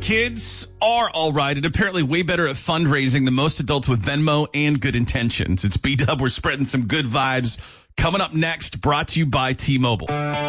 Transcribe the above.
kids are all right and apparently way better at fundraising than most adults with Venmo and good intentions. It's B-Dub. We're spreading some good vibes. Coming up next, brought to you by T-Mobile.